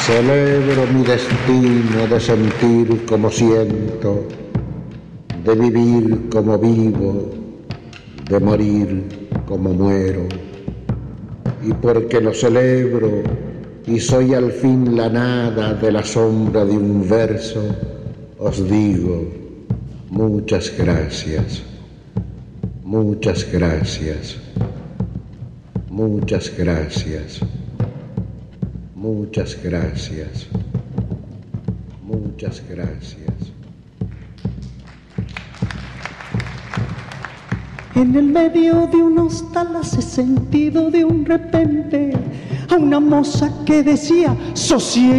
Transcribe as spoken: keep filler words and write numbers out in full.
Celebro mi destino de sentir como siento, de vivir como vivo, de morir como muero. Y porque lo celebro y soy al fin la nada de la sombra de un verso, os digo muchas gracias, muchas gracias, muchas gracias, muchas gracias, muchas gracias. En el medio de un hostal hace sentido de un repente a una moza que decía sosiega.